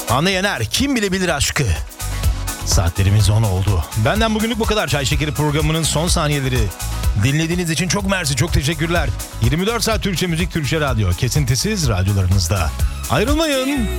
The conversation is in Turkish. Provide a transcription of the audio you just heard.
Anne Yener, kim bilebilir aşkı? Saatlerimiz 10 oldu. Benden bugünlük bu kadar. Çay Şekeri programının son saniyeleri. Dinlediğiniz için çok mersi, çok teşekkürler. 24 saat Türkçe müzik, Türkçe radyo. Kesintisiz radyolarınızda. Ayrılmayın.